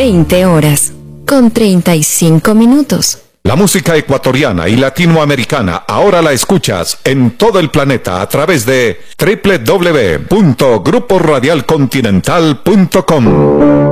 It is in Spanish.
20 horas, con 35 minutos. La música ecuatoriana y latinoamericana ahora la escuchas en todo el planeta a través de www.gruporadialcontinental.com.